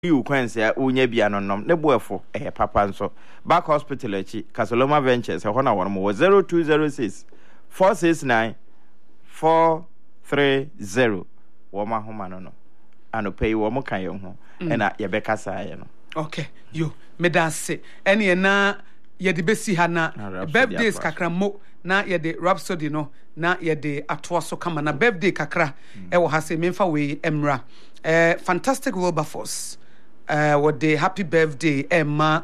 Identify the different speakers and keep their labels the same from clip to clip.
Speaker 1: you kwense unya bia no nom ne boefo papa nso back hospital achi Casaloma Ventures hona won mo 0206 469 430 wo ma homa no anopai wo mo kan ye ho na ye beka saye no.
Speaker 2: Okay, yo medase ene na ye de besi ha na birthdays kakra mo na ye de Rhapsody no na ye de atoaso kama na birthday kakra e wo ha se memfa we emra Fantastic Wilberforce what the happy birthday Emma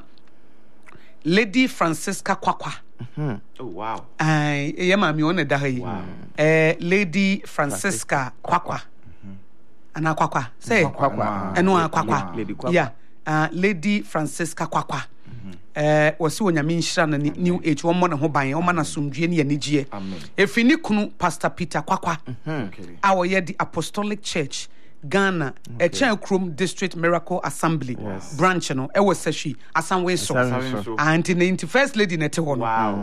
Speaker 2: Lady Francisca Kwakwa.
Speaker 3: Oh wow.
Speaker 2: Ye mami one da hi. Lady Francisca Kwakwa. Ana Kwakwa. Say
Speaker 1: Kwakwa.
Speaker 2: Eno Kwakwa.
Speaker 1: Lady Kwakwa.
Speaker 2: Yeah. Lady Francisca Kwakwa. Wasi onyame nhira na new age wo mo ne ho ban wo ma na somdue ne yanigye. Efini kunu Pastor Peter Kwakwa. Awo ye the Apostolic Church Ghana, a Chenokrom District Miracle Assembly branch no e was sashi asanwe so and in the first lady nete ho no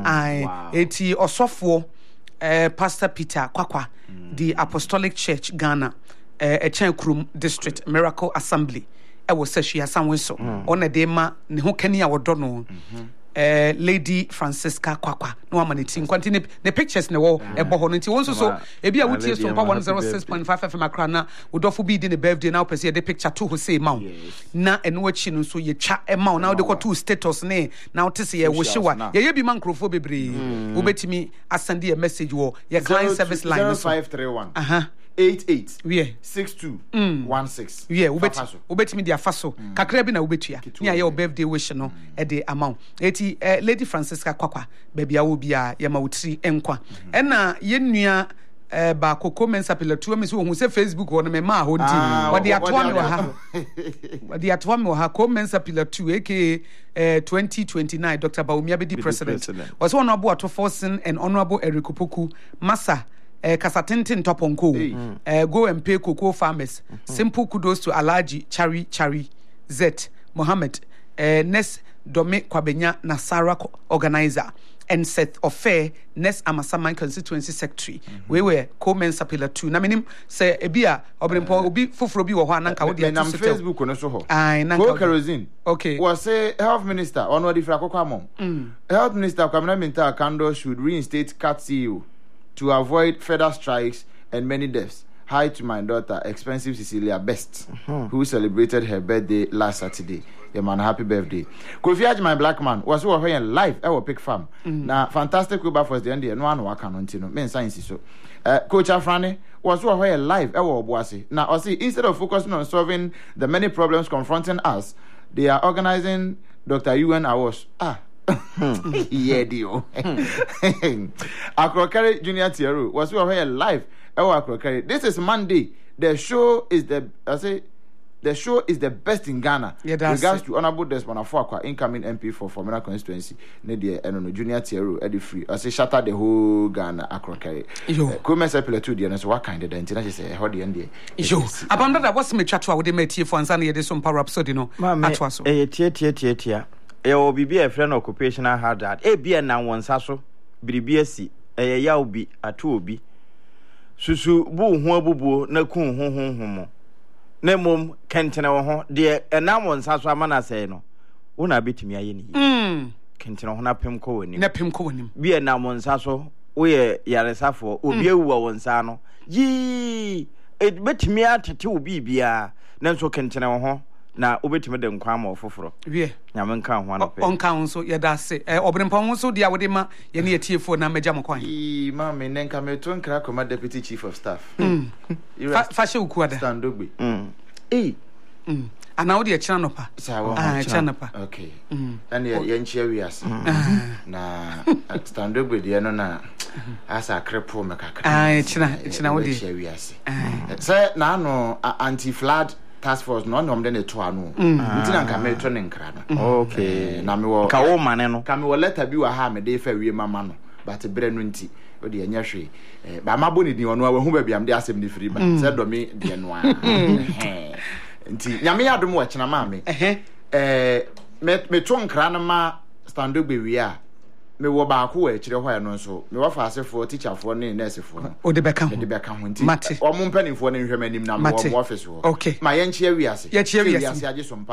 Speaker 2: eti osofo Pastor Peter Kwakwa the Apostolic Church Ghana a Chenokrom District Miracle Assembly e was sashi asanwe so on e de ma ne ho kani a wodo no Lady Francisca Kwakwa no amaniti nkwanti ne pictures ne wo ebo ho nti won so ebi a wutie so 106.5 FM akra na wodofo bi di ne birthday na opese de picture to ho say ma na eno achi no so ye twa e ma na de ko to status ne na wotese ye wo hyewa ye bi man krofo bebre wo betimi asende a message wo ye client service line so
Speaker 3: 0531 88
Speaker 2: yeah
Speaker 3: 62 16
Speaker 2: yeah ubetimi dia faso kakra bi na ubetua ni aye birthday wish no e de amount eti Lady Francisca Kwakwa baby awo bia ya ma wutiri enkwa na yenua ba koko mensa pilatu me so hu se Facebook won me ma ho ndi wodi atoa me wa ha wodi atoa me wa ha ko mensa pilatu aka 2029 Dr. Bawumia be the president was one abo ato forcing and honorable Eric Opoku Massa Kasatintin Toponko go and pay cocoa farmers simple kudos to Alaji Chari Z Mohammed Nes Dome Kwabenya Nasara organizer and Seth Ofe Nes Amasaman constituency secretary we were co-mensa pillar 2 na menim say ebia obrimpo obi foforo bi wo ho ananka wo de
Speaker 3: na Facebook no so ho
Speaker 2: nanka
Speaker 3: kerosene
Speaker 2: okay
Speaker 3: was say health minister ono di fra kokwa mom health minister Kwamina Minta Kando should reinstate CAT CEO to avoid further strikes and many deaths. Hi to my daughter, expensive Cecilia Best, who celebrated her birthday last Saturday. Yeah, man, happy birthday. Kofi my black man was over here live. I will pick farm. Now, Fantastic Wilberforce the end. No one work on no. Men science so. Coach Afrani was over here live. I will bossy. Now, I see instead of focusing on solving the many problems confronting us, they are organizing Dr. UN Awards. Yeah, deal. Akrokari Junior Tieru was over here live. Akrokari. This is Monday. The show is the best in Ghana. Yeah, regards to Honorable Desmond Afua, incoming MP for Formula constituency. Nedia and Junior Tieru Eddie Free. I say shatter the whole Ghana Akrokari. Come sepulate to the what kind of international say how the end.
Speaker 2: Yo, abanda that was me chat to our mate for Ansani de some power Rhapsody no. Atwaso.
Speaker 1: Tia. Yo bibi a friend occupational hazard bia na wonsa so biribia si ya obi ato obi susu bu ho abubuo na kun ho na mom kentene wo ho de na wonsa so amana sei no wo na betimi aye ni kentene ho na pem ko woni bia na wonsa so wo ye yaresafo obi awuwa wonsa no yi betimi atete obi bia na so kentene wo ho na obetime de nkwa ma ofoforo wie nyame nka ho na pe onka ho so ye da se obrempa ho so dia wode ma ye ne etiefo na meja mkwan
Speaker 3: ma me nenka me to nkra koma deputy chief of staff
Speaker 2: fa she ukuada
Speaker 3: Standogbe
Speaker 2: ana wode kira no pa kira no pa
Speaker 3: okay and ye nchia wiase na Standogbe de no na asa krepo me kakra
Speaker 2: kira wode
Speaker 3: nchia wiase say na no anti flood task force no nom de ne to anu ntina nka me to ne nkra no
Speaker 1: okay
Speaker 3: na me wo
Speaker 1: ka wo mane no
Speaker 3: ka me wo letter bi wa ha me de fa wie mama no but bre no nti o de anya hwe ba mabo ne din ono wa hu ba biam de asem ne free ba se do me de no a nti nyame adom wa kina ma me me to nkra no ma Standogbe wi a me wo ba ko e kire hɔ no nso me wa fa asefo teacherfo ne nursefo no
Speaker 2: o de bɛka ho
Speaker 3: de bɛka ho nti
Speaker 2: Mate.
Speaker 3: ɔmo mpanimfo ne nhwɛ manim na mo office ho
Speaker 2: Okay.
Speaker 3: ma yɛnkyia wiase
Speaker 2: Yɛkyia wiase.
Speaker 3: agye so